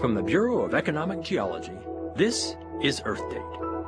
From the Bureau of Economic Geology, this is Earth Date.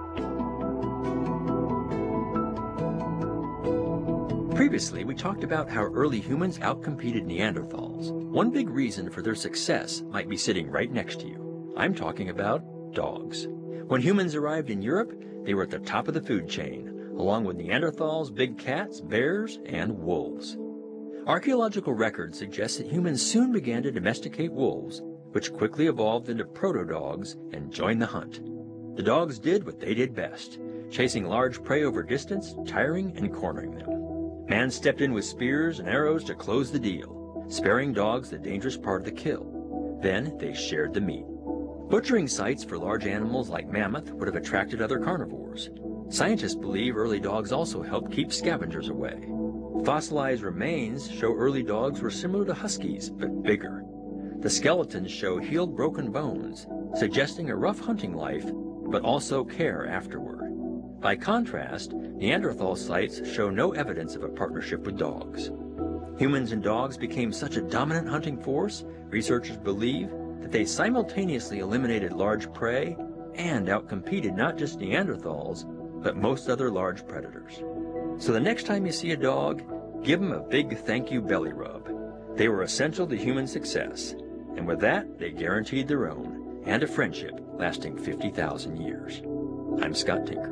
Previously, we talked about how early humans outcompeted Neanderthals. One big reason for their success might be sitting right next to you. I'm talking about dogs. When humans arrived in Europe, they were at the top of the food chain, along with Neanderthals, big cats, bears, and wolves. Archaeological records suggest that humans soon began to domesticate wolves, which quickly evolved into proto-dogs and joined the hunt. The dogs did what they did best, chasing large prey over distance, tiring and cornering them. Man stepped in with spears and arrows to close the deal, sparing dogs the dangerous part of the kill. Then they shared the meat. Butchering sites for large animals like mammoth would have attracted other carnivores. Scientists believe early dogs also helped keep scavengers away. Fossilized remains show early dogs were similar to huskies, but bigger. The skeletons show healed broken bones, suggesting a rough hunting life, but also care afterward. By contrast, Neanderthal sites show no evidence of a partnership with dogs. Humans and dogs became such a dominant hunting force, researchers believe that they simultaneously eliminated large prey and outcompeted not just Neanderthals, but most other large predators. So the next time you see a dog, give them a big thank you belly rub. They were essential to human success, and with that, they guaranteed their own, and a friendship lasting 50,000 years. I'm Scott Tinker.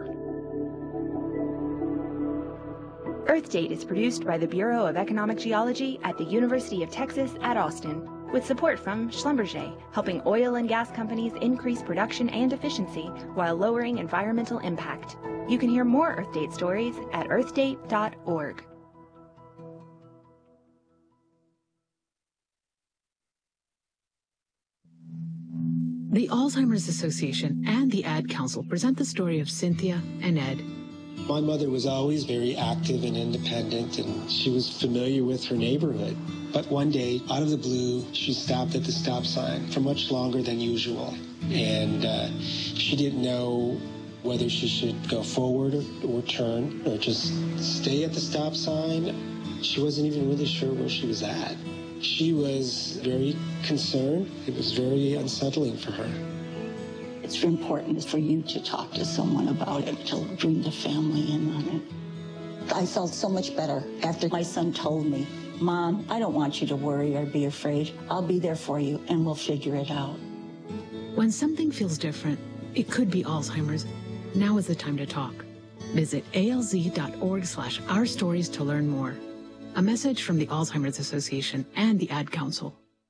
Earth Date is produced by the Bureau of Economic Geology at the University of Texas at Austin, with support from Schlumberger, helping oil and gas companies increase production and efficiency while lowering environmental impact. You can hear more Earth Date stories at earthdate.org. The Alzheimer's Association and the Ad Council present the story of Cynthia and Ed. My mother was always very active and independent, and she was familiar with her neighborhood. But one day, out of the blue, she stopped at the stop sign for much longer than usual. And she didn't know whether she should go forward or turn or just stay at the stop sign. She wasn't even really sure where she was at. She was very concerned. It was very unsettling for her. It's important for you to talk to someone about it, to bring the family in on it. I felt so much better after my son told me, Mom, I don't want you to worry or be afraid. I'll be there for you and we'll figure it out. When something feels different, it could be Alzheimer's. Now is the time to talk. Visit alz.org/ourstories to learn more. A message from the Alzheimer's Association and the Ad Council.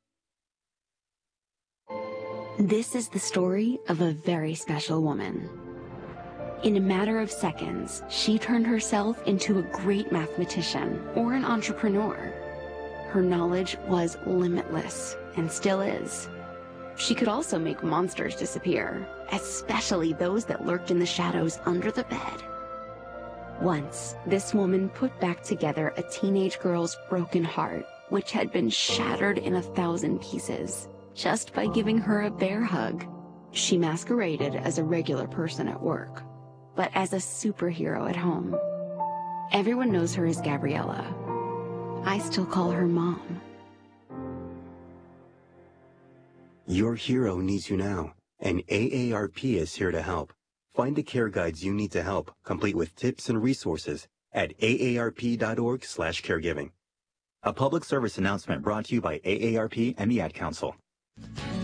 This is the story of a very special woman. In a matter of seconds, she turned herself into a great mathematician or an entrepreneur. Her knowledge was limitless and still is. She could also make monsters disappear, especially those that lurked in the shadows under the bed. Once, this woman put back together a teenage girl's broken heart, which had been shattered in 1,000 pieces, just by giving her a bear hug. She masqueraded as a regular person at work, but as a superhero at home. Everyone knows her as Gabriella. I still call her Mom. Your hero needs you now, and AARP is here to help. Find the care guides you need to help, complete with tips and resources at aarp.org/caregiving. A public service announcement brought to you by AARP and the Ad Council.